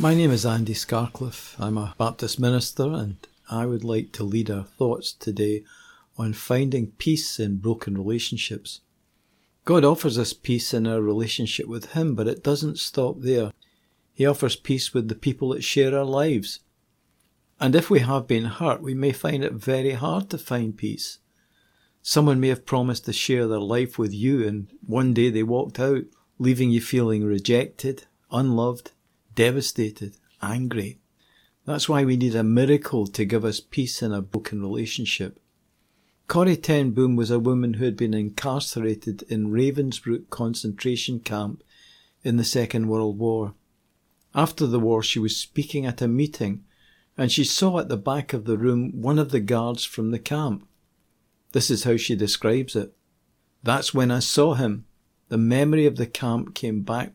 My name is Andy Scarcliffe. I'm a Baptist minister, and I would like to lead our thoughts today on finding peace in broken relationships. God offers us peace in our relationship with Him, but it doesn't stop there. He offers peace with the people that share our lives. And if we have been hurt, we may find it very hard to find peace. Someone may have promised to share their life with you, and one day they walked out, leaving you feeling rejected, unloved, devastated, angry. That's why we need a miracle to give us peace in a broken relationship. Corrie ten Boom was a woman who had been incarcerated in Ravensbrück concentration camp in the Second World War. After the war, she was speaking at a meeting, and she saw at the back of the room one of the guards from the camp. This is how she describes it. "That's when I saw him. The memory of the camp came back